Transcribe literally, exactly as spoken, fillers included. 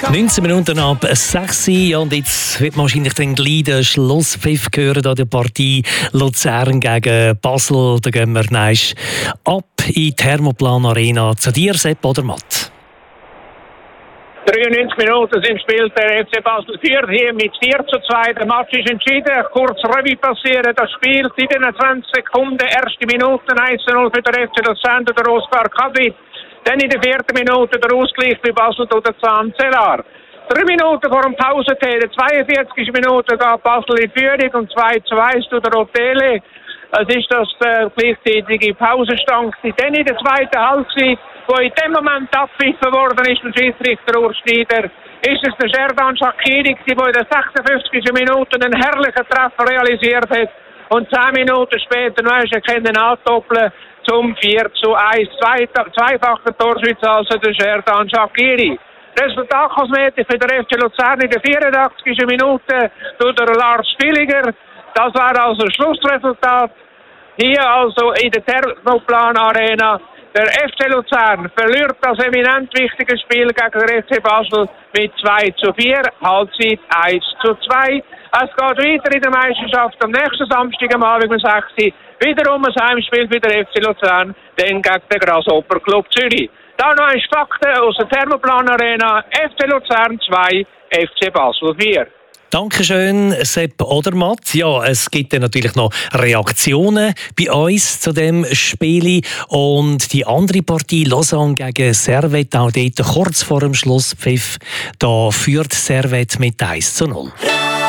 neunzehn Minuten ab sechs Uhr und jetzt wird wahrscheinlich dann gleich der Schlusspfiff hören an der Partie Luzern gegen Basel. Da gehen wir neist ab in die Thermoplan Arena. Zu dir, Sepp Odermatt. dreiundneunzig Minuten sind Spiel, der F C Basel führt hier mit vier zu zwei. Der Match ist entschieden. Kurz Revue passieren das Spiel. siebenundzwanzig Sekunden, erste Minute, eins zu null für der F C Luzern, der Oskar Kadri. Dann in der vierten Minute der Ausgleich für Basel durch den Zahn Zellar. Drei Minuten vor dem Pausenteil, in der zweiundvierzigsten Minute geht Basel in Führung und zwei zu eins durch der Otele. Es ist das äh, gleichzeitige Pausenstand. Dann in der zweiten Halbzeit, wo in dem Moment abgepfiffen worden ist, der Schiedsrichter Urs Schneider, ist es der Sherdan Shaqiri, der in der sechsundfünfzigsten Minute einen herrlichen Treffer realisiert hat und zehn Minuten später noch einmal andoppeln zum vier zu eins. Zwei, zweifacher Torschütze also der Sherdan Shaqiri. Resultatkosmetik für der F C Luzern in der vierundachtzigsten Minute durch der Lars Villiger. Das war also das Schlussresultat. Hier also in der Thermoplan Arena. Der F C Luzern verliert das eminent wichtige Spiel gegen den F C Basel mit zwei zu vier, Halbzeit eins zu zwei. Es geht weiter in der Meisterschaft am nächsten Samstag am Abend um sechs Uhr. Wiederum ein Heimspiel für den F C Luzern, dann gegen den Grasshopper Club Zürich. Da noch ein Fakten aus der Thermoplan Arena. F C Luzern zwei, F C Basel vier. Dankeschön, Sepp Odermatt. Ja, es gibt dann natürlich noch Reaktionen bei uns zu dem Spiel. Und die andere Partie, Lausanne gegen Servette, auch dort kurz vor dem Schlusspfiff, da führt Servette mit eins zu null.